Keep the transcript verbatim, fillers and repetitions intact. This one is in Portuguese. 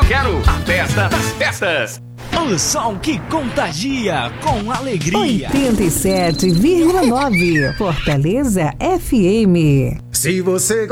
eu quero a festa das festas. O som que contagia com alegria. oitenta e sete vírgula nove Fortaleza F M. Se você